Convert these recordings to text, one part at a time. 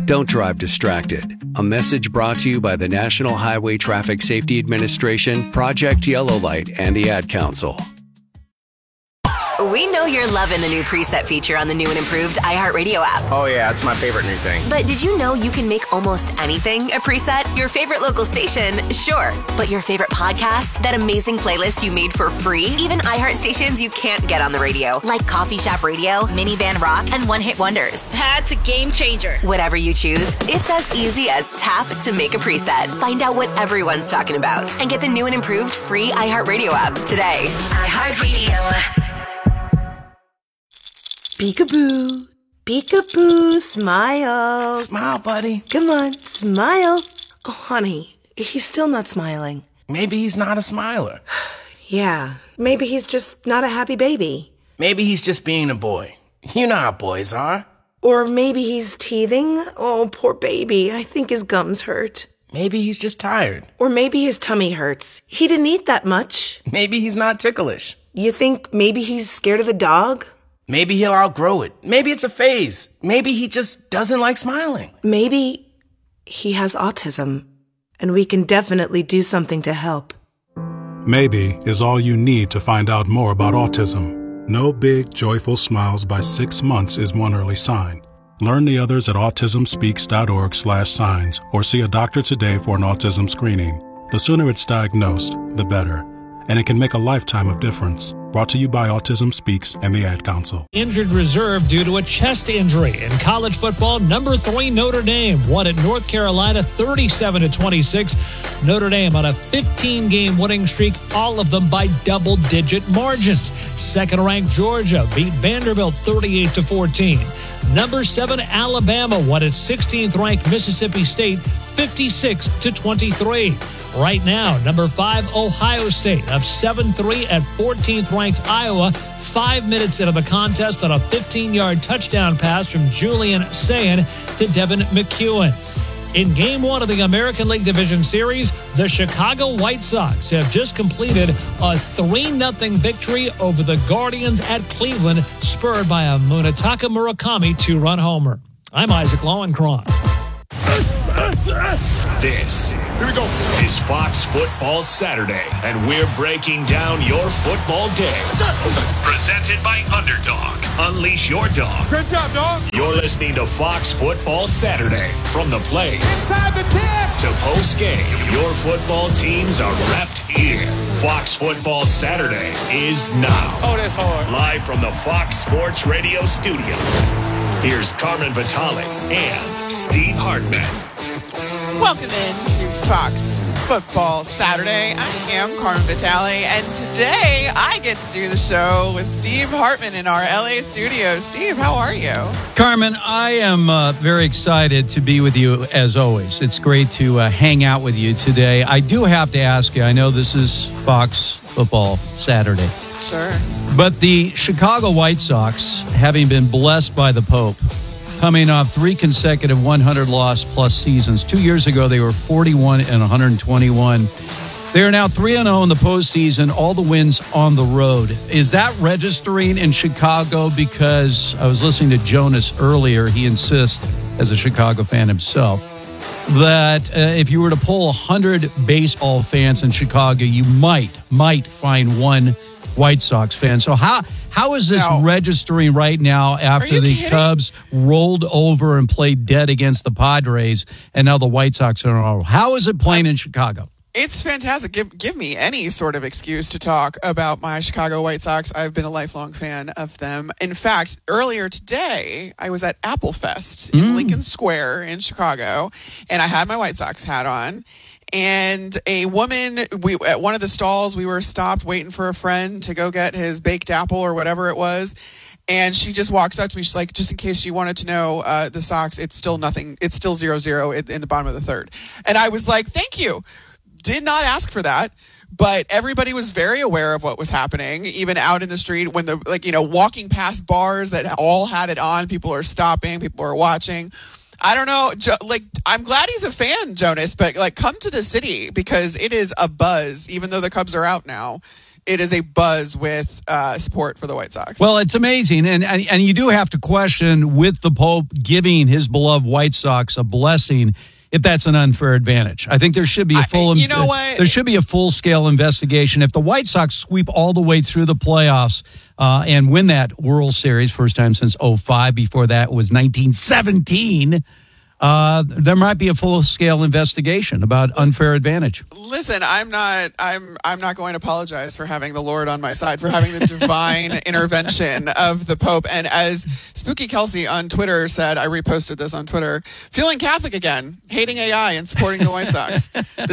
Don't drive distracted. A message brought to you by the National Highway Traffic Safety Administration, Project Yellow Light, and the Ad Council. We know you're loving the new preset feature on the new and improved iHeartRadio app. Oh yeah, it's my favorite new thing. But did you know you can make almost anything a preset? Your favorite local station, sure. But your favorite podcast? That amazing playlist you made for free? Even iHeart stations you can't get on the radio, like Coffee Shop Radio, Minivan Rock, and One Hit Wonders. That's a game changer. Whatever you choose, it's as easy as tap to make a preset. Find out what everyone's talking about and get the new and improved free iHeartRadio app today. iHeartRadio. Peekaboo, peekaboo, smile. Smile, buddy. Come on, smile. Oh, honey, he's still not smiling. Maybe he's not a smiler. Yeah, maybe he's just not a happy baby. Maybe he's just being a boy. You know how boys are. Or maybe he's teething. Oh, poor baby. I think his gums hurt. Maybe he's just tired. Or maybe his tummy hurts. He didn't eat that much. Maybe he's not ticklish. You think maybe he's scared of the dog? Maybe he'll outgrow it. Maybe it's a phase. Maybe he just doesn't like smiling. Maybe he has autism, and we can definitely do something to help. Maybe is all you need to find out more about autism. No big, joyful smiles by 6 months is one early sign. Learn the others at autismspeaks.org/signs or see a doctor today for an autism screening. The sooner it's diagnosed, the better. And it can make a lifetime of difference. Brought to you by Autism Speaks and the Ad Council. Injured reserve due to a chest injury. In college football, number 3 Notre Dame won at North Carolina 37-26. Notre Dame on a 15-game winning streak, all of them by double-digit margins. Second-ranked Georgia beat Vanderbilt 38-14. Number 7 Alabama won at 16th-ranked Mississippi State 56-23. Right now, number 5 Ohio State up 7-3 at 14th-ranked Iowa. 5 minutes into the contest on a 15-yard touchdown pass from Julian Sayin to Devin McEwen. In Game 1 of the American League Division Series, the Chicago White Sox have just completed a 3-0 victory over the Guardians at Cleveland, spurred by a Munetaka Murakami 2-run homer. I'm Isaac Lowenkron. This is Fox Football Saturday, and we're breaking down your football day. Presented by Underdog. Unleash your dog. Good job, dog. You're listening to Fox Football Saturday. From the plays Inside the 10 to post-game, your football teams are repped here. Fox Football Saturday is now. Oh, that's hard. Live from the Fox Sports Radio studios. Here's Carmen Vitale and Steve Hartman. Welcome into Fox Football Saturday. I am Carmen Vitale, and today I get to do the show with Steve Hartman in our LA studio. Steve, how are you? Carmen, I am very excited to be with you as always. It's great to hang out with you today. I do have to ask you, I know this is Fox Football Saturday. Sure. But the Chicago White Sox, having been blessed by the Pope, coming off 3 consecutive 100-loss-plus seasons. 2 years ago, they were 41-121. They are now 3-0 in the postseason, all the wins on the road. Is that registering in Chicago? Because I was listening to Jonas earlier. He insists, as a Chicago fan himself, that if you were to poll 100 baseball fans in Chicago, you might find one White Sox fan. So how is this registering right now after the Cubs rolled over and played dead against the Padres, and now the White Sox are on? How is it playing in Chicago? It's fantastic. Give me any sort of excuse to talk about my Chicago White Sox. I've been a lifelong fan of them. In fact, earlier today, I was at Apple Fest in Lincoln Square in Chicago, and I had my White Sox hat on. And a woman, at one of the stalls, we were stopped waiting for a friend to go get his baked apple or whatever it was. And she just walks up to me. She's like, just in case you wanted to know, the Sox, it's still nothing. It's still 0-0 in the bottom of the third. And I was like, thank you. Did not ask for that. But everybody was very aware of what was happening, even out in the street when walking past bars that all had it on. People are stopping. People are watching. I don't know. I'm glad he's a fan, Jonas, but come to the city because it is a buzz, even though the Cubs are out now. it is a buzz with support for the White Sox. Well, it's amazing, and you do have to question, with the Pope giving his beloved White Sox a blessing, if that's an unfair advantage. I think there should be there should be a full-scale investigation. If the White Sox sweep all the way through the playoffs and win that World Series, first time since 2005, before that was 1917, there might be a full-scale investigation about unfair advantage. Listen, I'm not going to apologize for having the Lord on my side, for having the divine intervention of the Pope. And as Spooky Kelsey on Twitter said, I reposted this on Twitter, feeling Catholic again, hating AI and supporting the White Sox.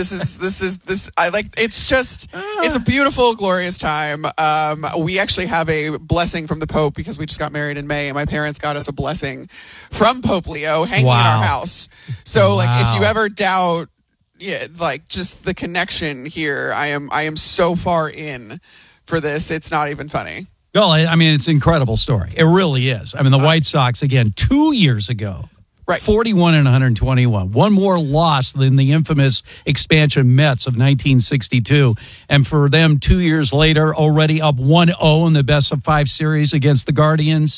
It's a beautiful, glorious time. We actually have a blessing from the Pope because we just got married in May, and my parents got us a blessing from Pope Leo hanging in our house. So if you ever doubt just the connection here, I am so far in for this, it's not even funny. Well, I mean, it's an incredible story. It really is. I mean, the White Sox, again, 2 years ago, right, 41 and 121. One more loss than the infamous expansion Mets of 1962. And for them, 2 years later, already up 1-0 in the best-of-5 series against the Guardians.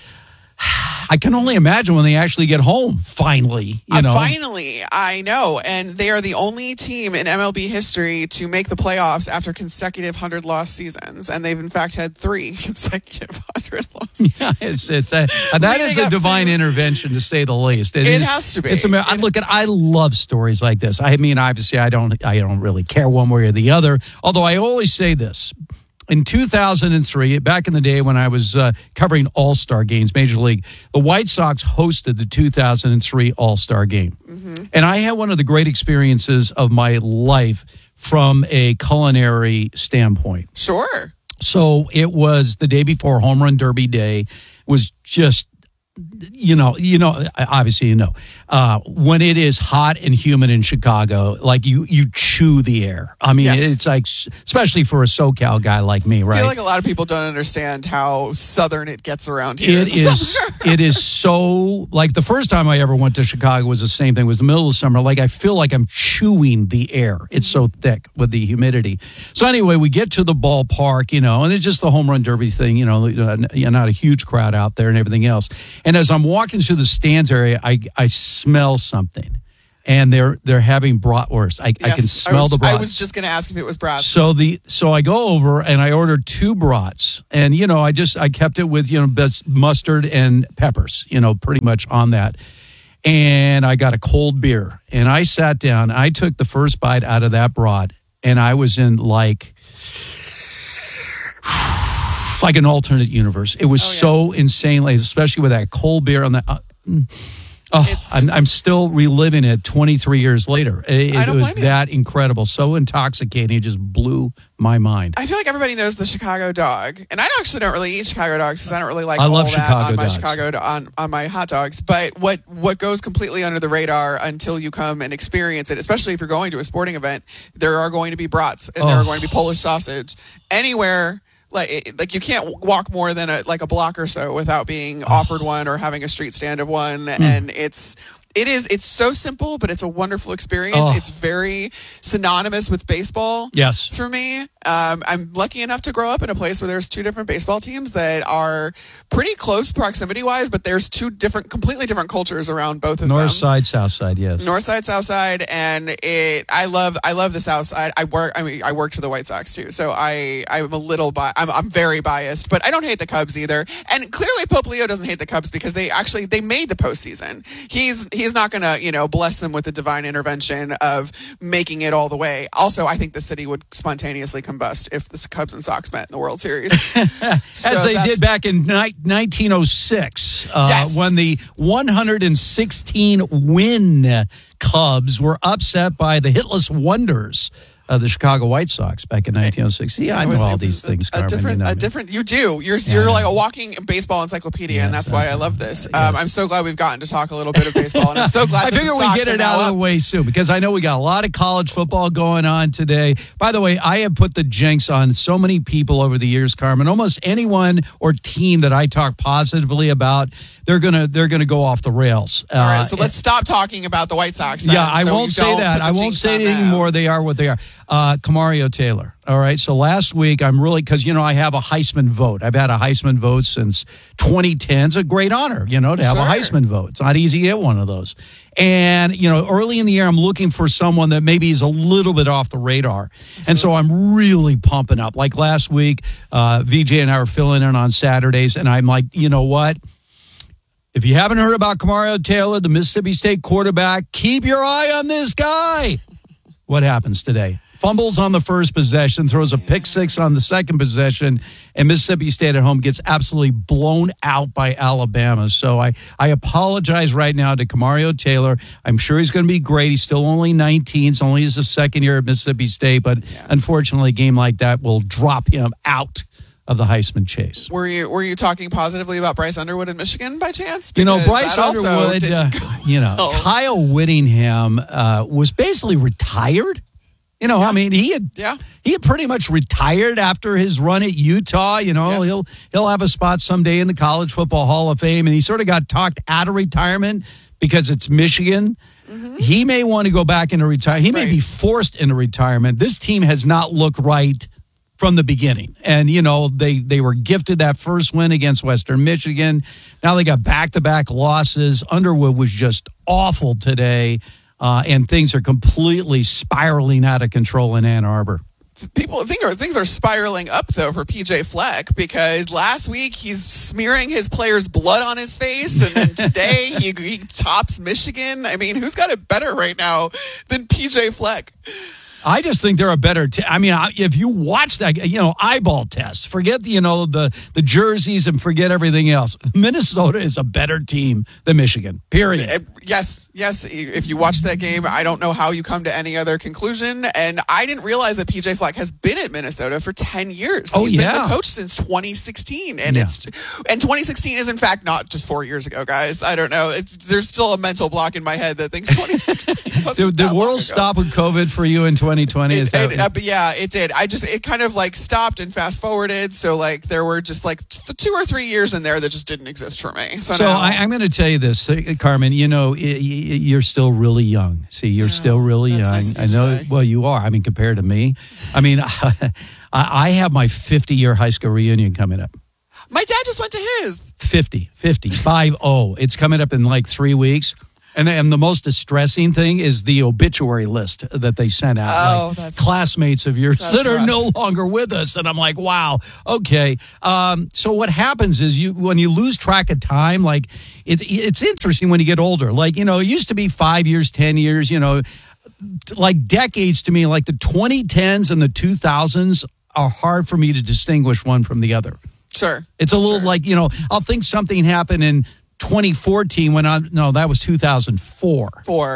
I can only imagine when they actually get home, finally. Finally, I know. And they are the only team in MLB history to make the playoffs after consecutive 100-loss seasons. And they've, in fact, had 3 consecutive 100-loss seasons. That is a divine intervention, to say the least. It has to be. I love stories like this. I mean, obviously, I don't really care one way or the other. Although I always say this. In 2003, back in the day when I was covering All-Star games, Major League, the White Sox hosted the 2003 All-Star game. Mm-hmm. And I had one of the great experiences of my life from a culinary standpoint. Sure. So it was the day before Home Run Derby Day. It was just, obviously, when it is hot and humid in Chicago, like you chew the air. I mean, yes. It's like, especially for a SoCal guy like me, right? I feel like a lot of people don't understand how southern it gets around here. It is so, like the first time I ever went to Chicago was the same thing. It was the middle of summer. Like I feel like I'm chewing the air. It's so thick with the humidity. So anyway, we get to the ballpark, and it's just the Home Run Derby thing, not a huge crowd out there and everything else. And as I'm walking through the stands area, I smell something, and they're having bratwurst. I can smell the brats. I was just going to ask if it was brats. So I go over and I ordered 2 brats, and I kept it with mustard and peppers, pretty much on that. And I got a cold beer, and I sat down. I took the first bite out of that brat, and I was in like an alternate universe. It was so insanely, especially with that cold beer on the. I'm still reliving it 23 years later. It was that incredible, so intoxicating. It just blew my mind. I feel like everybody knows the Chicago dog, and I actually don't really eat Chicago dogs because I don't really like all that Chicago on my dogs. Chicago on my hot dogs. But what goes completely under the radar until you come and experience it, especially if you're going to a sporting event, there are going to be brats and there are going to be Polish sausage anywhere. Like you can't walk more than a block or so without being offered one or having a street stand of one. And it's so simple, but it's a wonderful experience. It's very synonymous with baseball. Yes. For me. I'm lucky enough to grow up in a place where there's 2 different baseball teams that are pretty close proximity-wise, but there's 2 completely different cultures around both of them. North side, south side, yes. North side, south side, and I love the south side. I worked for the White Sox too, so I'm I'm very biased, but I don't hate the Cubs either. And clearly Pope Leo doesn't hate the Cubs because they made the postseason. He's not going to, bless them with the divine intervention of making it all the way. Also, I think the city would spontaneously combust if the Cubs and Sox met in the World Series. As they did back in 1906, when the 116-win Cubs were upset by the hitless wonders of the Chicago White Sox back in 1906. Yeah, I know all these things, Carmen. You do. You're like a walking baseball encyclopedia, and that's why I love this. I'm so glad we've gotten to talk a little bit of baseball, and I'm so glad I figure we get it out of the way soon, because I know we got a lot of college football going on today. By the way, I have put the jinx on so many people over the years, Carmen. Almost anyone or team that I talk positively about, they're gonna go off the rails. All right, so let's stop talking about the White Sox then. Yeah, I won't say that. I won't say anything more. They are what they are. Camario Taylor. All right. So last week, I'm really, because, I have a Heisman vote. I've had a Heisman vote since 2010. It's a great honor, to have a Heisman vote. It's not easy to get one of those. And, early in the year, I'm looking for someone that maybe is a little bit off the radar. And so I'm really pumping up. Like last week, VJ and I were filling in on Saturdays, and I'm like, you know what? If you haven't heard about Camario Taylor, the Mississippi State quarterback, keep your eye on this guy. What happens today? Fumbles on the first possession, throws a pick six on the second possession, and Mississippi State at home gets absolutely blown out by Alabama. So I apologize right now to Camario Taylor. I'm sure he's going to be great. He's still only 19. It's only his second year at Mississippi State, but unfortunately a game like that will drop him out of the Heisman chase. Were you talking positively about Bryce Underwood in Michigan by chance? Bryce Underwood, Kyle Whittingham was basically retired. I mean, he had pretty much retired after his run at Utah. He'll have a spot someday in the College Football Hall of Fame, and he sort of got talked out of retirement because it's Michigan. Mm-hmm. He may want to go back into retirement. He may be forced into retirement. This team has not looked right from the beginning. And, they were gifted that first win against Western Michigan. Now they got back-to-back losses. Underwood was just awful today. And things are completely spiraling out of control in Ann Arbor. People think things are spiraling up, though, for PJ Fleck, because last week he's smearing his players' blood on his face, and then today he tops Michigan. I mean, who's got it better right now than PJ Fleck? I just think they're a better team. I mean, if you watch that, eyeball test, forget the jerseys and forget everything else. Minnesota is a better team than Michigan, period. Yes. If you watch that game, I don't know how you come to any other conclusion. And I didn't realize that PJ Fleck has been at Minnesota for 10 years. He's been the coach since 2016. And and 2016 is, in fact, not just 4 years ago, guys. I don't know. There's still a mental block in my head that thinks 2016 wasn't Did the world stop with COVID for you in 2020? It did. It kind of stopped and fast forwarded. So there were just 2 or 3 years in there that just didn't exist for me. So now, I'm going to tell you this, Carmen. You're still really young. See, you're still really young. Nice I know. Well, you are. I mean, compared to me. I mean, I have my 50-year high school reunion coming up. My dad just went to his 50. It's coming up in 3 weeks. And the most distressing thing is the obituary list that they sent out. That's classmates of yours that are rough. no longer with us. And I'm like, wow, okay. So what happens is when you lose track of time, it's interesting when you get older. It used to be 5 years, 10 years, decades to me, the 2010s and the 2000s are hard for me to distinguish one from the other. Sure. It's a little I'll think something happened in 2014 that was 2004.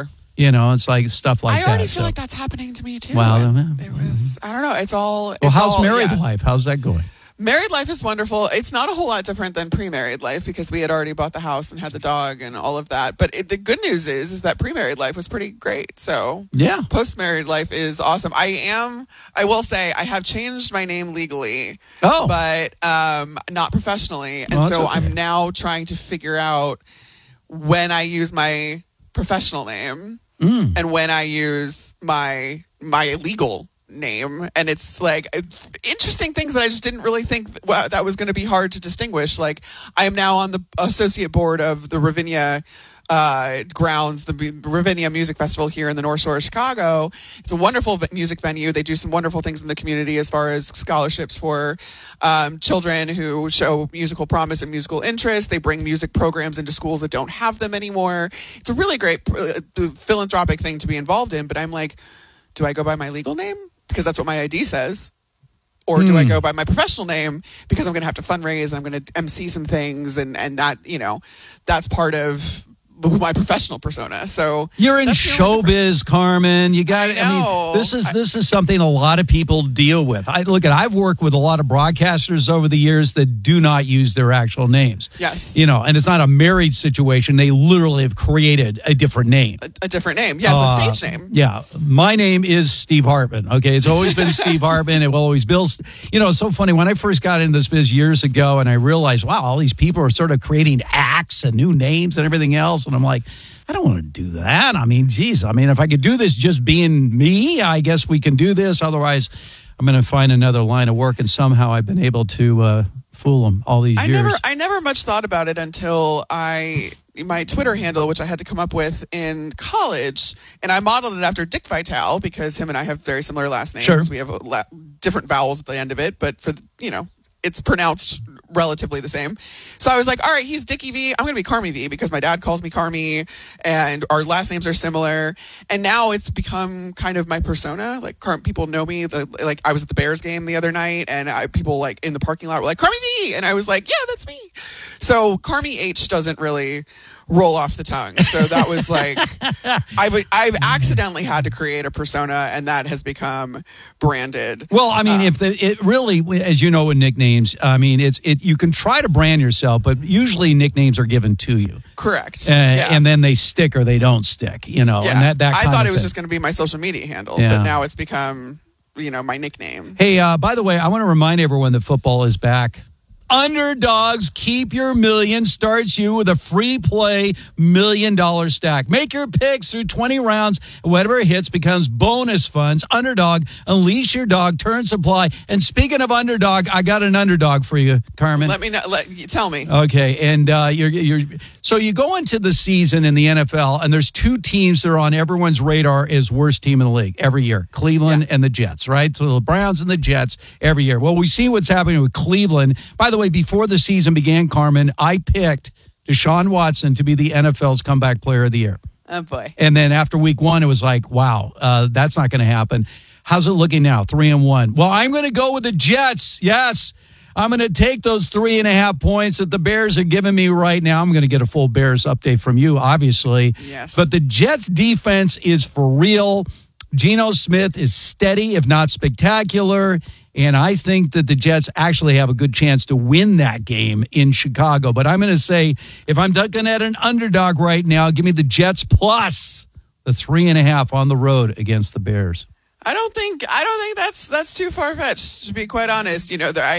It's stuff like that. I already feel like that's happening to me too. Well, I don't know. It's all. How's married life? How's that going? Married life is wonderful. It's not a whole lot different than pre-married life because we had already bought the house and had the dog and all of that. But the good news is that pre-married life was pretty great. So post-married life is awesome. I will say I have changed my name legally, but not professionally. And so okay. I'm now trying to figure out when I use my professional name and when I use my legal name. And it's interesting things that I just didn't really think that was going to be hard to distinguish. I am now on the associate board of the Ravinia grounds, the Ravinia Music Festival here in the North Shore of Chicago. It's a wonderful music venue. They do some wonderful things in the community as far as scholarships for children who show musical promise and musical interest. They bring music programs into schools that don't have them anymore. It's a really great philanthropic thing to be involved in. But I'm do I go by my legal name? Because that's what my ID says. Or do I go by my professional name because I'm going to have to fundraise and I'm going to MC some things and that, that's part of my professional persona. So you're in showbiz, Carmen. You got. I mean, this is something a lot of people deal with. I've worked with a lot of broadcasters over the years that do not use their actual names. Yes. And it's not a married situation. They literally have created a different name. A different name. Yes, a stage name. Yeah. My name is Steve Hartman. Okay. It's always been Steve Hartman. It will always be. It's so funny. When I first got into this biz years ago and I realized, wow, all these people are sort of creating acts and new names and everything else. And I'm like, I don't want to do that. I mean, geez. I mean, if I could do this just being me, I guess we can do this. Otherwise, I'm going to find another line of work. And somehow I've been able to fool them all these years. I never much thought about it until my Twitter handle, which I had to come up with in college, and I modeled it after Dick Vitale because him and I have very similar last names. Sure. We have different vowels at the end of it, but it's pronounced relatively the same. So I was like, all right, he's Dickie V. I'm going to be Carmy V because my dad calls me Carmy and our last names are similar. And now it's become kind of my persona. Like people know me. Like I was at the Bears game the other night and people like in the parking lot were like, Carmy V. And I was like, yeah, that's me. So Carmy H doesn't really roll off the tongue. So that was like, I've accidentally had to create a persona and that has become branded. Well, I mean, it really, as you know, with nicknames, I mean, you can try to brand yourself, but usually nicknames are given to you. Correct. And then they stick or they don't stick, Yeah. and that I thought it was thing. just going to be my social media handle, Yeah. but now it's become, my nickname. Hey, by the way, I want to remind everyone that football is back. Underdogs Keep Your Million starts you with a free play $1 million stack. Make your picks through 20 rounds. Whatever hits becomes bonus funds. Underdog, unleash your dog, turn supply. And speaking of underdog, I got an underdog for you, Carmen. Let me know. Tell me. Okay, and so you go into the season in the NFL, and there's two teams that are on everyone's radar as worst team in the league every year: Cleveland and the Jets. Right? So the Browns and the Jets every year. Well, we see what's happening with Cleveland. By the way, before the season began, Carmen, I picked Deshaun Watson to be the NFL's comeback player of the year. Oh, boy. And then after week one, it was like, wow, that's not going to happen. How's it looking now? 3-1. Well, I'm going to go with the Jets. Yes. I'm going to take those 3.5 points that the Bears are giving me right now. I'm going to get a full Bears update from you, obviously. Yes. But the Jets defense is for real. Geno Smith is steady, if not spectacular. And I think that the Jets actually have a good chance to win that game in Chicago. But I'm going to say, if I'm looking at an underdog right now, give me the Jets plus the 3.5 on the road against the Bears. I don't think that's too far-fetched, to be quite honest.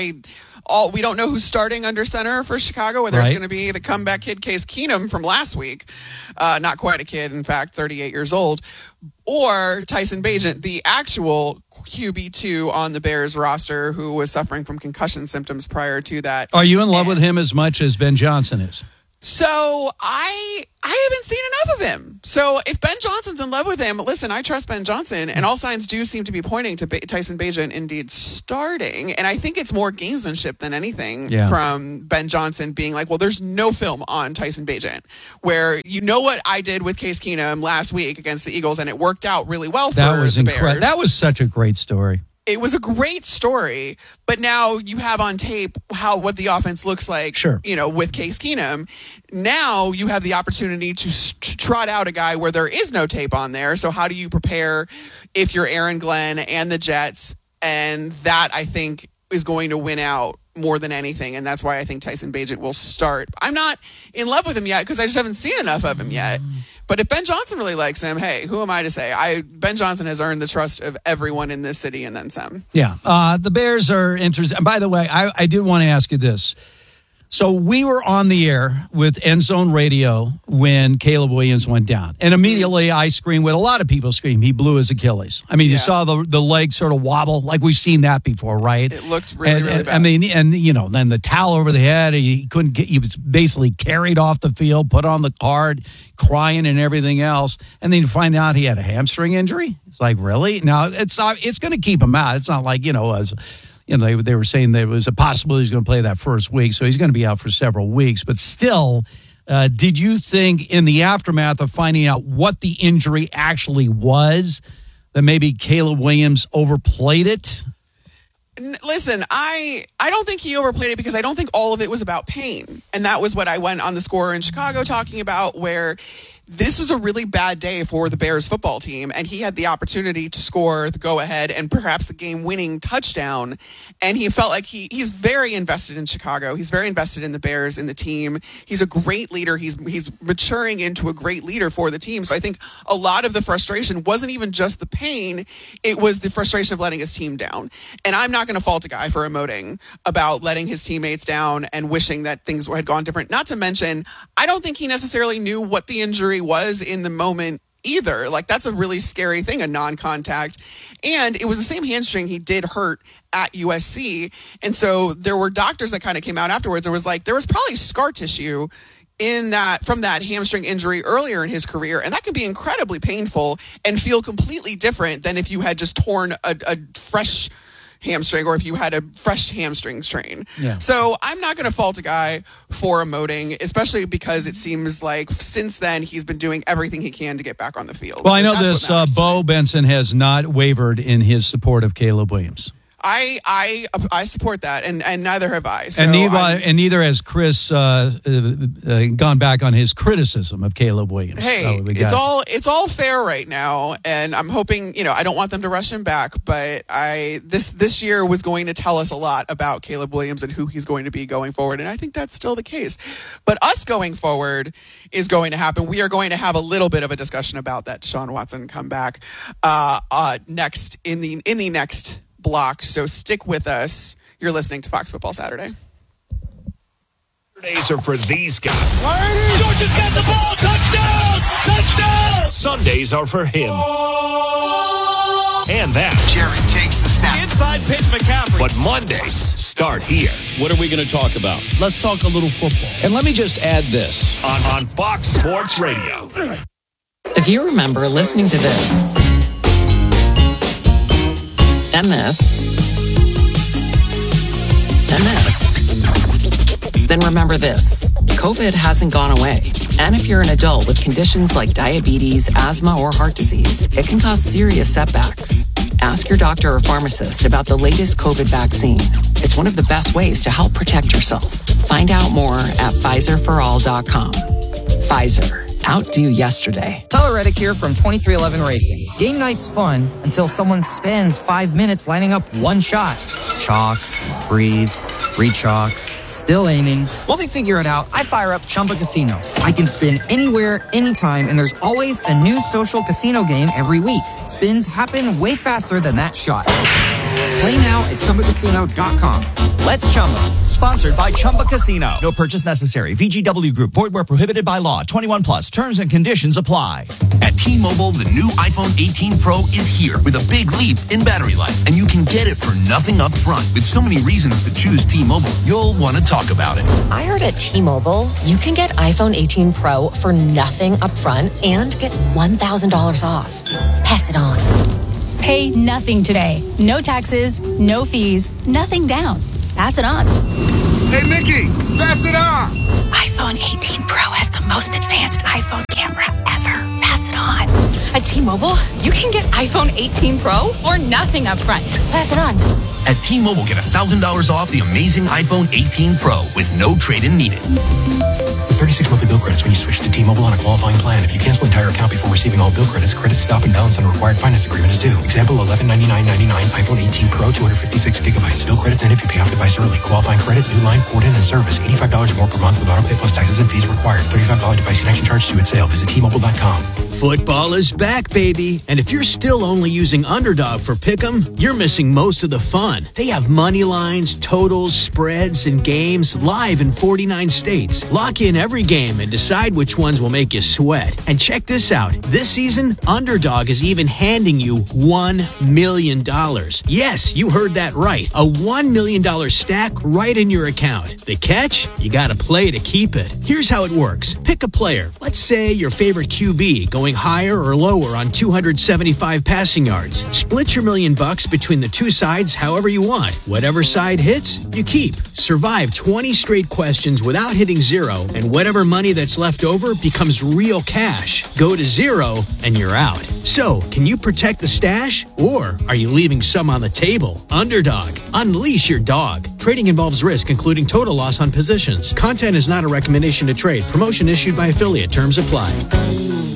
We don't know who's starting under center for Chicago, whether it's going to be the comeback kid Case Keenum from last week, not quite a kid, in fact, 38 years old, or Tyson Bagent, the actual QB2 on the Bears roster who was suffering from concussion symptoms prior to that. Are you in love with him as much as Ben Johnson is? So I haven't seen enough of him. So if Ben Johnson's in love with him, listen, I trust Ben Johnson, and all signs do seem to be pointing to Tyson Bagent indeed starting. And I think it's more gamesmanship than anything from Ben Johnson being like, well, there's no film on Tyson Bagent, where what I did with Case Keenum last week against the Eagles, and it worked out really well for the Bears. That was such a great story. It was a great story, but now you have on tape what the offense looks like, with Case Keenum. Now you have the opportunity to trot out a guy where there is no tape on there. So how do you prepare if you're Aaron Glenn and the Jets? And that, I think, is going to win out more than anything. And that's why I think Tyson Bagent will start. I'm not in love with him yet because I just haven't seen enough of him yet. But if Ben Johnson really likes him, hey, who am I to say? Ben Johnson has earned the trust of everyone in this city and then some. Yeah. The Bears are interested. And by the way, I do want to ask you this. So we were on the air with End Zone Radio when Caleb Williams went down. And immediately I screamed what a lot of people scream. He blew his Achilles. I mean, you saw the leg sort of wobble like we've seen that before, right? It looked really bad. I mean, and then the towel over the head, he was basically carried off the field, put on the card, crying and everything else. And then you find out he had a hamstring injury. It's like, really? Now, it's going to keep him out. It's not like, they were saying there was a possibility he's going to play that first week, so he's going to be out for several weeks. But still, did you think in the aftermath of finding out what the injury actually was that maybe Caleb Williams overplayed it? Listen, I don't think he overplayed it because I don't think all of it was about pain. And that was what I went on the Score in Chicago talking about, where this was a really bad day for the Bears football team, and he had the opportunity to score the go-ahead and perhaps the game-winning touchdown, and he felt like he's very invested in Chicago. He's very invested in the Bears, in the team. He's a great leader. He's maturing into a great leader for the team. So I think a lot of the frustration wasn't even just the pain, it was the frustration of letting his team down. And I'm not going to fault a guy for emoting about letting his teammates down and wishing that things had gone different. Not to mention, I don't think he necessarily knew what the injury was in the moment either. Like, that's a really scary thing, a non-contact. And it was the same hamstring he did hurt at USC. And so there were doctors that kind of came out afterwards and was like, there was probably scar tissue from that hamstring injury earlier in his career. And that can be incredibly painful and feel completely different than if you had just torn a fresh hamstring or if you had a fresh hamstring strain. Yeah. So I'm not going to fault a guy for emoting, especially because it seems like since then he's been doing everything he can to get back on the field. Well, so I know this, Bo Benson has not wavered in his support of Caleb Williams. I support that, and neither have I. So and neither has Chris gone back on his criticism of Caleb Williams. Hey, it's all fair right now, and I'm hoping, I don't want them to rush him back, but this year was going to tell us a lot about Caleb Williams and who he's going to be going forward, and I think that's still the case. But us going forward is going to happen. We are going to have a little bit of a discussion about that Deshaun Watson comeback next in the next block, so stick with us. You're listening to Fox Football Saturday. Saturdays are for these guys. Georgia's got the ball. Touchdown! Sundays are for him. And that. Jared takes the snap. Inside pitch, McCaffrey. But Mondays start here. What are we going to talk about? Let's talk a little football. And let me just add this. On Fox Sports Radio. If you remember listening to this, and this, then remember this. COVID hasn't gone away. And if you're an adult with conditions like diabetes, asthma, or heart disease, it can cause serious setbacks. Ask your doctor or pharmacist about the latest COVID vaccine. It's one of the best ways to help protect yourself. Find out more at PfizerForAll.com. Pfizer. Outdo yesterday. Tyler Reddick here from 2311 Racing. Game night's fun until someone spends 5 minutes lining up one shot. Chalk, breathe, re-chalk, still aiming. While they figure it out, I fire up Chumba Casino. I can spin anywhere, anytime, and there's always a new social casino game every week. Spins happen way faster than that shot. Play now at ChumbaCasino.com. Let's Chumba. Sponsored by Chumba Casino. No purchase necessary. VGW Group. Void where prohibited by law. 21 plus. Terms and conditions apply. At T-Mobile, the new iPhone 18 Pro is here with a big leap in battery life. And you can get it for nothing up front. With so many reasons to choose T-Mobile, you'll want to talk about it. I heard at T-Mobile, you can get iPhone 18 Pro for nothing up front and get $1,000 off. Pass it on. Pay nothing today. No taxes, no fees, nothing down. Pass it on. Hey, Mickey, pass it on. iPhone 18 Pro has the most advanced iPhone camera ever. Pass it on. At T-Mobile, you can get iPhone 18 Pro for nothing up front. Pass it on. At T-Mobile, get $1,000 off the amazing iPhone 18 Pro with no trade-in needed. 36 monthly bill credits when you switch to T-Mobile on a qualifying plan. If you cancel entire account before receiving all bill credits, credit stop and balance on a required finance agreement is due. Example, $1199.99 iPhone 18 Pro, 256 gigabytes. Bill credits end if you pay off device early. Qualifying credit, new line, port in, and service. $85 more per month with auto pay plus taxes and fees required. $35 device connection charge due at sale. Visit T-Mobile.com. Football is back, baby. And if you're still only using Underdog for Pick'em, you're missing most of the fun. They have money lines, totals, spreads, and games live in 49 states. Lock in every game and decide which ones will make you sweat. And check this out. This season, Underdog is even handing you $1 million. Yes, you heard that right. A $1 million stack right in your account. The catch? You gotta play to keep it. Here's how it works. Pick a player. Let's say your favorite QB going higher or lower on 275 passing yards. Split your $1 million between the two sides however you want. Whatever side hits, you keep. Survive 20 straight questions without hitting zero, and whatever money that's left over becomes real cash. Go to zero, and you're out. So, can you protect the stash, or are you leaving some on the table? Underdog. Unleash your dog. Trading involves risk, including total loss on positions. Content is not a recommendation to trade. Promotion issued by affiliate. Terms apply.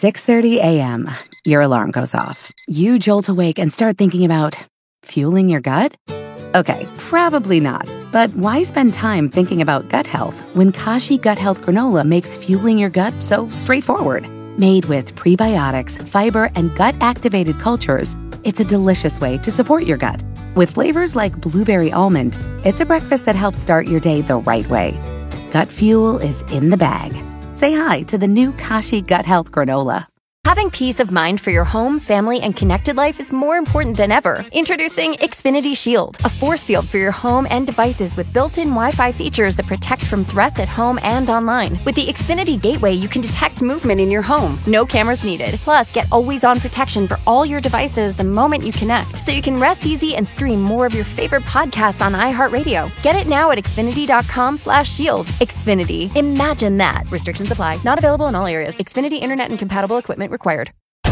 6:30 a.m., your alarm goes off. You jolt awake and start thinking about fueling your gut? Okay, probably not. But why spend time thinking about gut health when Kashi Gut Health Granola makes fueling your gut so straightforward? Made with prebiotics, fiber, and gut-activated cultures, it's a delicious way to support your gut. With flavors like blueberry almond, it's a breakfast that helps start your day the right way. Gut fuel is in the bag. Say hi to the new Kashi Gut Health Granola. Having peace of mind for your home, family, and connected life is more important than ever. Introducing Xfinity Shield, a force field for your home and devices with built-in Wi-Fi features that protect from threats at home and online. With the Xfinity Gateway, you can detect movement in your home. No cameras needed. Plus, get always-on protection for all your devices the moment you connect, so you can rest easy and stream more of your favorite podcasts on iHeartRadio. Get it now at Xfinity.com/shield. Xfinity. Imagine that. Restrictions apply. Not available in all areas. Xfinity Internet and compatible equipment required.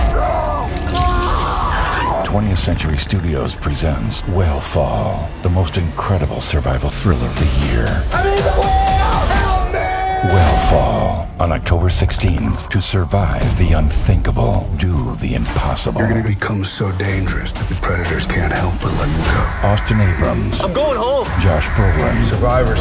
20th Century Studios presents Whale the most incredible survival thriller of the year. Whale on October 16th. To survive the unthinkable, do the impossible. You're going to become so dangerous that the predators can't help but let you go. Austin Abrams. I'm going home. Josh Brolin. Survivor.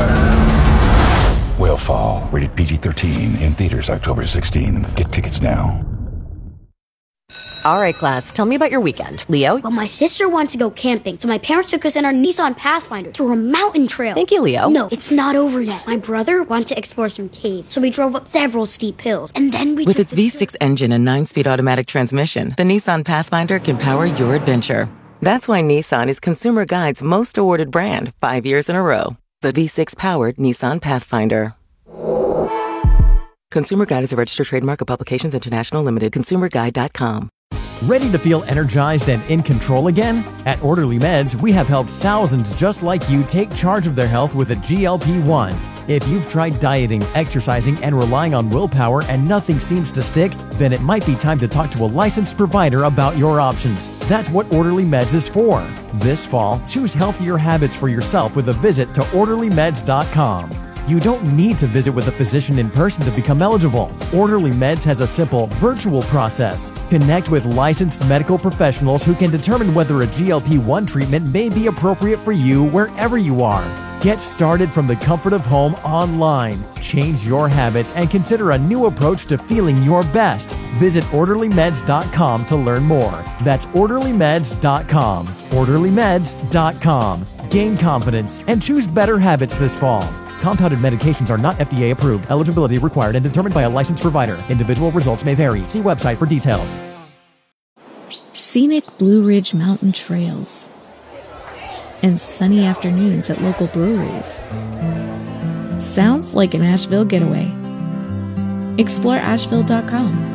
Whale, rated PG-13, in theaters October 16th. Get tickets now. All right, class, tell me about your weekend. Leo? Well, my sister wants to go camping, so my parents took us in our Nissan Pathfinder through a mountain trail. Thank you, Leo. No, it's not over yet. My brother wanted to explore some caves, so we drove up several steep hills, and then we With its V6 engine and 9-speed automatic transmission, the Nissan Pathfinder can power your adventure. That's why Nissan is Consumer Guide's most awarded brand 5 years in a row. The V6-powered Nissan Pathfinder. Consumer Guide is a registered trademark of Publications International Limited. ConsumerGuide.com. Ready to feel energized and in control again? At Orderly Meds, we have helped thousands just like you take charge of their health with a GLP-1. If you've tried dieting, exercising, and relying on willpower and nothing seems to stick, then it might be time to talk to a licensed provider about your options. That's what Orderly Meds is for. This fall, choose healthier habits for yourself with a visit to OrderlyMeds.com. You don't need to visit with a physician in person to become eligible. Orderly Meds has a simple, virtual process. Connect with licensed medical professionals who can determine whether a GLP-1 treatment may be appropriate for you wherever you are. Get started from the comfort of home online. Change your habits and consider a new approach to feeling your best. Visit OrderlyMeds.com to learn more. That's OrderlyMeds.com. OrderlyMeds.com. Gain confidence and choose better habits this fall. Compounded medications are not FDA approved. Eligibility required and determined by a licensed provider. Individual results may vary. See website for details. Scenic Blue Ridge Mountain trails and sunny afternoons at local breweries. Sounds like an Asheville getaway. Explore Asheville.com.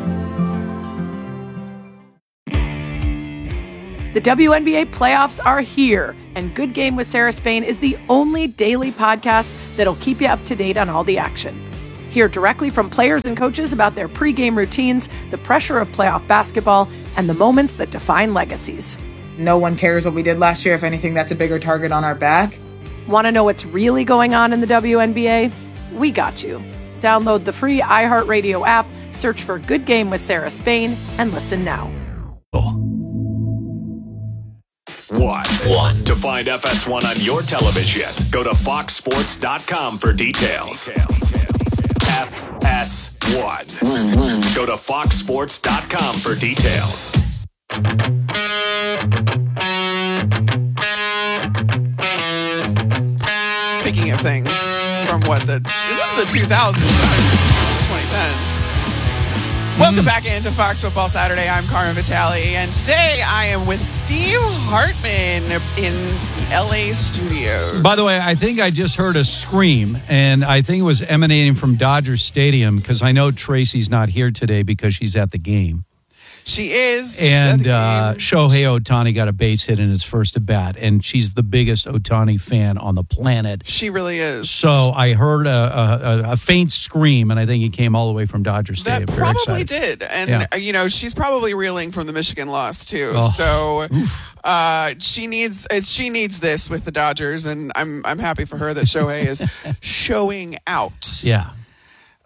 The WNBA playoffs are here, and Good Game with Sarah Spain is the only daily podcast that'll keep you up to date on all the action. Hear directly from players and coaches about their pregame routines, the pressure of playoff basketball, and the moments that define legacies. No one cares what we did last year. If anything, that's a bigger target on our back. Want to know what's really going on in the WNBA? We got you. Download the free iHeartRadio app, search for Good Game with Sarah Spain, and listen now. One. To find FS1 on your television, go to foxsports.com for details. FS1. Go to foxsports.com for details. Speaking of things from this is the 2000s, 2010s. Welcome back into Fox Football Saturday. I'm Carmen Vitale, and today I am with Steve Hartman in the LA studios. By the way, I think I just heard a scream, and I think it was emanating from Dodger Stadium, because I know Tracy's not here today because she's at the game. She is. And Shohei Ohtani got a base hit in his first at bat, and she's the biggest Ohtani fan on the planet. She really is. So I heard a faint scream, and I think it came all the way from Dodger Stadium. That probably did. And, she's probably reeling from the Michigan loss, too. Oh. So she needs this with the Dodgers, and I'm happy for her that Shohei is showing out. Yeah.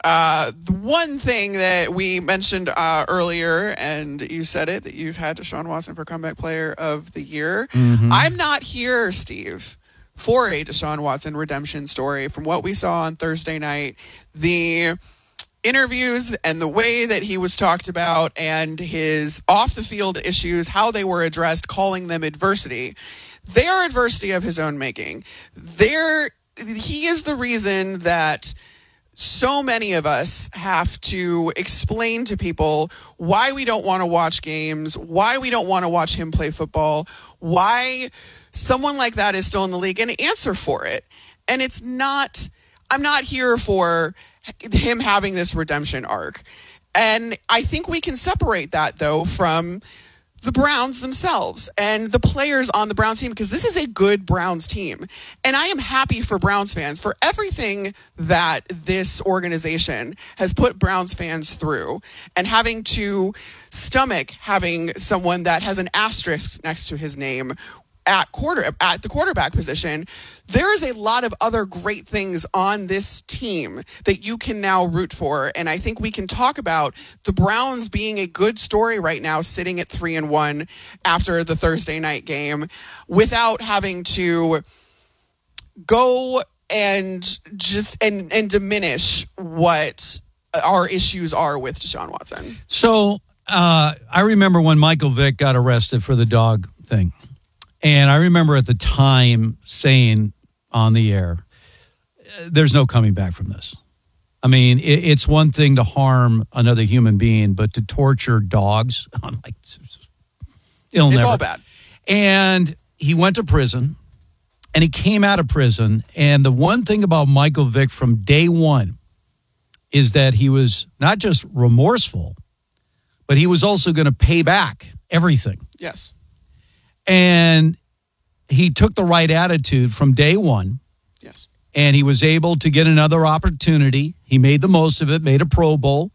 The one thing that we mentioned earlier, and you said it, that you've had Deshaun Watson for Comeback Player of the Year. Mm-hmm. I'm not here, Steve, for a Deshaun Watson redemption story. From what we saw on Thursday night, the interviews and the way that he was talked about and his off-the-field issues, how they were addressed, calling them adversity. They are adversity of his own making. He is the reason that so many of us have to explain to people why we don't want to watch games, why we don't want to watch him play football, why someone like that is still in the league, and answer for it. And I'm not here for him having this redemption arc. And I think we can separate that, though, from the Browns themselves and the players on the Browns team, because this is a good Browns team. And I am happy for Browns fans for everything that this organization has put Browns fans through, and having to stomach having someone that has an asterisk next to his name at the quarterback position. There is a lot of other great things on this team that you can now root for. And I think we can talk about the Browns being a good story right now, sitting at 3-1 after the Thursday night game, without having to go and diminish what our issues are with Deshaun Watson. So I remember when Michael Vick got arrested for the dog thing. And I remember at the time saying on the air, there's no coming back from this. I mean, it's one thing to harm another human being, but to torture dogs, it's all bad. And he went to prison, and he came out of prison. And the one thing about Michael Vick from day one is that he was not just remorseful, but he was also going to pay back everything. Yes. And he took the right attitude from day one. Yes. And he was able to get another opportunity. He made the most of it, made a Pro Bowl.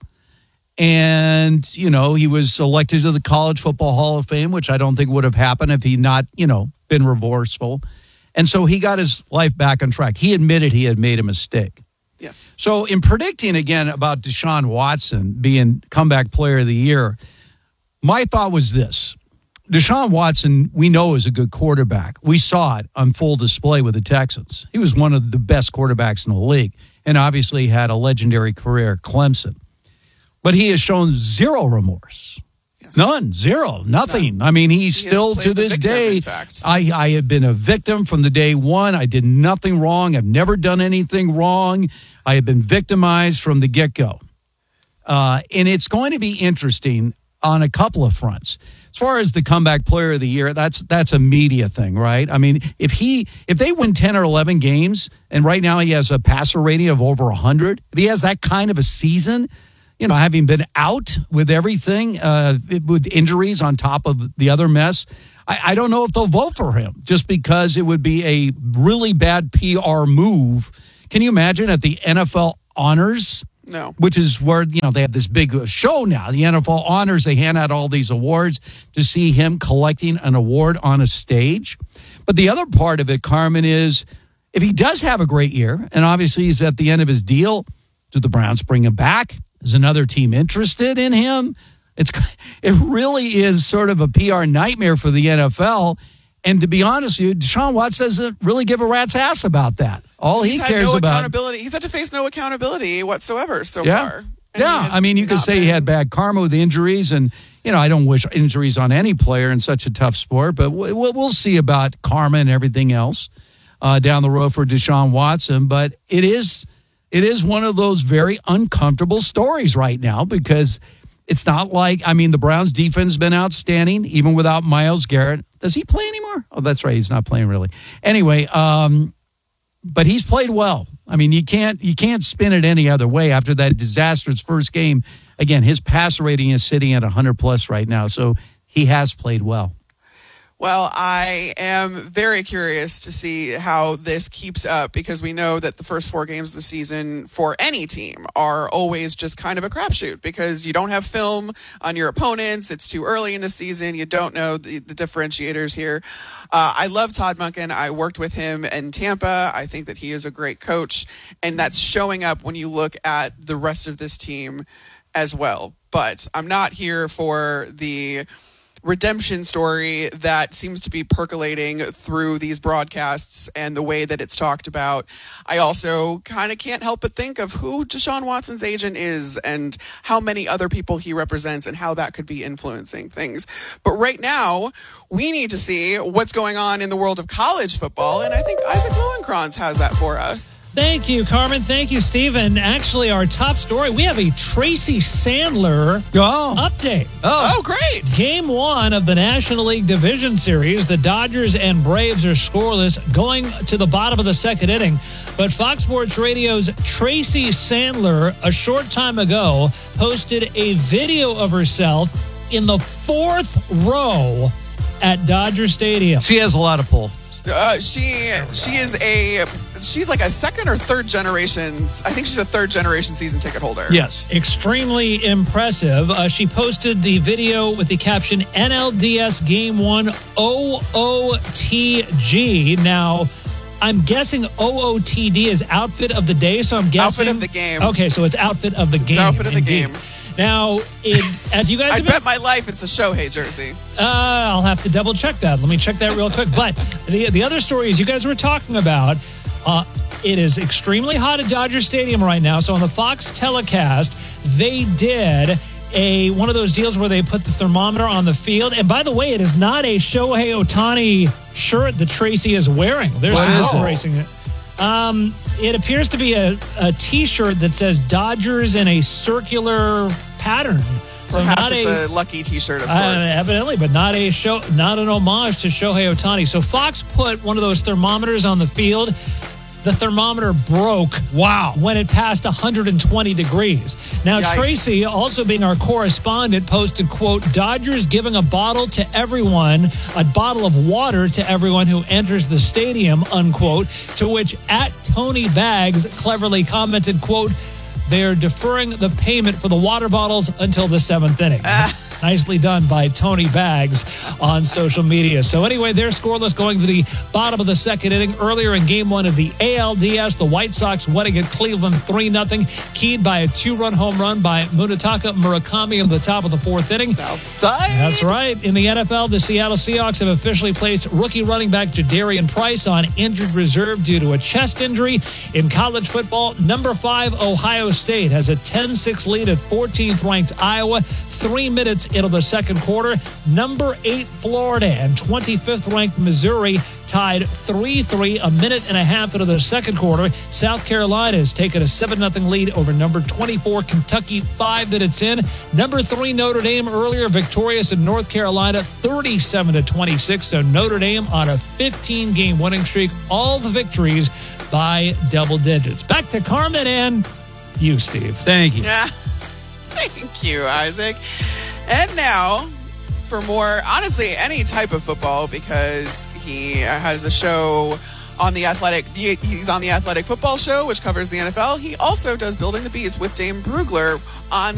And, he was elected to the College Football Hall of Fame, which I don't think would have happened if he not, been remorseful. And so he got his life back on track. He admitted he had made a mistake. Yes. So in predicting again about Deshaun Watson being Comeback Player of the Year, my thought was this. Deshaun Watson, we know, is a good quarterback. We saw it on full display with the Texans. He was one of the best quarterbacks in the league, and obviously had a legendary career at Clemson. But he has shown zero remorse. Yes. None. Zero. Nothing. None. I mean, he still, to this day, I have been a victim from the day one. I did nothing wrong. I've never done anything wrong. I have been victimized from the get-go. And it's going to be interesting on a couple of fronts. As far as the Comeback Player of the Year, that's a media thing, right? I mean, if they win 10 or 11 games, and right now he has a passer rating of over 100, if he has that kind of a season, having been out with everything, with injuries on top of the other mess, I don't know if they'll vote for him, just because it would be a really bad PR move. Can you imagine at the NFL Honors? No. Which is where, they have this big show now. The NFL Honors, they hand out all these awards, to see him collecting an award on a stage. But the other part of it, Carmen, is if he does have a great year, and obviously he's at the end of his deal, do the Browns bring him back? Is another team interested in him? It really is sort of a PR nightmare for the NFL. And to be honest with you, Deshaun Watson doesn't really give a rat's ass about that. All he cares about... He's had to face no accountability whatsoever so far. Yeah, I mean, you could say he had bad karma with injuries, and, I don't wish injuries on any player in such a tough sport, but we'll see about karma and everything else down the road for Deshaun Watson. But it is one of those very uncomfortable stories right now, because it's not like, the Browns defense has been outstanding, even without Myles Garrett. Does he play anymore? Oh, that's right. He's not playing really. Anyway, but he's played well. I mean, you can't spin it any other way after that disastrous first game. Again, his passer rating is sitting at 100+ right now, so he has played well. Well, I am very curious to see how this keeps up because we know that the first 4 games of the season for any team are always just kind of a crapshoot because you don't have film on your opponents. It's too early in the season. You don't know the differentiators here. I love Todd Monken. I worked with him in Tampa. I think that he is a great coach, and that's showing up when you look at the rest of this team as well. But I'm not here for the redemption story that seems to be percolating through these broadcasts and the way that it's talked about. I also kind of can't help but think of who Deshaun Watson's agent is and how many other people he represents and how that could be influencing things. But right now, we need to see what's going on in the world of college football, and I think Isaac Lowenkranz has that for us. Thank you, Carmen. Thank you, Stephen. Actually, our top story, we have a Tracy Sandler update. Oh, great. Game 1 of the National League Division Series, the Dodgers and Braves are scoreless going to the bottom of the second inning. But Fox Sports Radio's Tracy Sandler, a short time ago, posted a video of herself in the 4th row at Dodger Stadium. She has a lot of pull. She's like a second or third generation. I think she's a third generation season ticket holder. Yes, extremely impressive. She posted the video with the caption NLDS Game 1 OOTG. Now, I'm guessing OOTD is outfit of the day, so I'm guessing outfit of the game. Okay, so it's outfit of the game. Outfit of the game. Now, as you guys I bet my life it's a Shohei jersey. I'll have to double check that. Let me check that real quick. But the other story is you guys were talking about, it is extremely hot at Dodger Stadium right now. So on the Fox telecast, they did one of those deals where they put the thermometer on the field. And by the way, it is not a Shohei Ohtani shirt that Tracy is wearing. They're embracing it. It appears to be a T-shirt that says Dodgers in a circular pattern. So perhaps not it's a lucky T-shirt of sorts. Evidently, but not an homage to Shohei Ohtani. So Fox put one of those thermometers on the field. The thermometer broke. Wow. When it passed 120 degrees. Now, Yikes. Tracy, also being our correspondent, posted, quote, Dodgers giving a bottle of water to everyone who enters the stadium, unquote, to which @Tony Bags cleverly commented, quote, they are deferring the payment for the water bottles until the 7th inning. Nicely done by Tony Bags on social media. So anyway, they're scoreless going to the bottom of the second inning. Earlier in Game 1 of the ALDS, the White Sox winning at Cleveland 3-0, keyed by a 2-run home run by Munetaka Murakami in the top of the 4th inning. Southside. That's right. In the NFL, the Seattle Seahawks have officially placed rookie running back Jadarian Price on injured reserve due to a chest injury. In college football, number 5 Ohio State has a 10-6 lead at 14th-ranked Iowa. 3 minutes into the second quarter. Number 8 Florida and 25th-ranked Missouri tied 3-3 a minute and a half into the second quarter. South Carolina has taken a 7-0 lead over number 24 Kentucky 5 minutes in. Number 3 Notre Dame earlier victorious in North Carolina 37-26. So Notre Dame on a 15-game winning streak. All the victories by double digits. Back to Carmen and you, Steve. Thank you. Yeah. Thank you, Isaac. And now, for more, honestly, any type of football, because he has a show on The Athletic. He's on The Athletic Football Show, which covers the NFL. He also does Building the Bees with Dane Brugler on